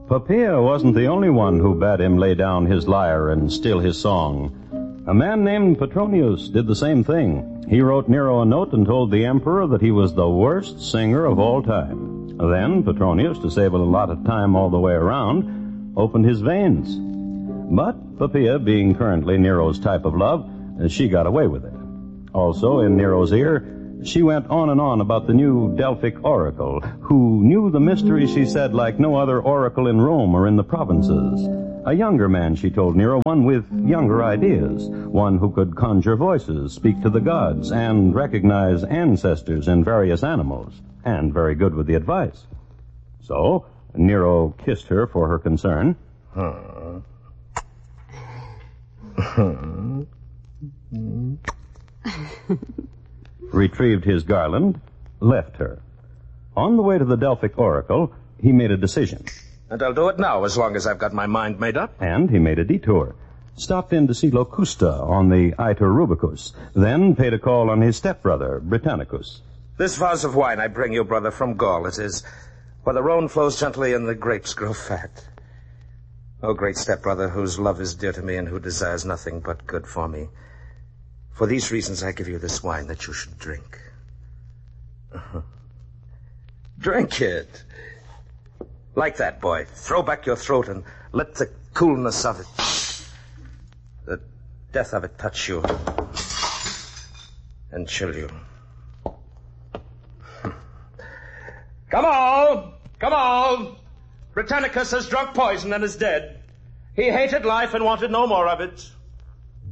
Poppea wasn't the only one who bade him lay down his lyre and still his song. A man named Petronius did the same thing. He wrote Nero a note and told the emperor that he was the worst singer of all time. Then Petronius, to save a lot of time all the way around, opened his veins. But Poppea, being currently Nero's type of love, she got away with it. Also, in Nero's ear, she went on and on about the new Delphic oracle, who knew the mystery, she said, like no other oracle in Rome or in the provinces. A younger man, she told Nero, one with younger ideas, one who could conjure voices, speak to the gods, and recognize ancestors in various animals, and very good with the advice. So, Nero kissed her for her concern. Retrieved his garland, left her. On the way to the Delphic oracle, he made a decision. And I'll do it now, as long as I've got my mind made up. And he made a detour. Stopped in to see Locusta on the Iter Rubicus, then paid a call on his stepbrother, Britannicus. This vase of wine I bring you, brother, from Gaul. It is where the Rhone flows gently and the grapes grow fat. O great stepbrother, whose love is dear to me and who desires nothing but good for me, for these reasons I give you this wine that you should drink. Drink it. Like that, boy. Throw back your throat and let the coolness of it, the death of it, touch you and chill you. Come on! Come on! Britannicus has drunk poison and is dead. He hated life and wanted no more of it.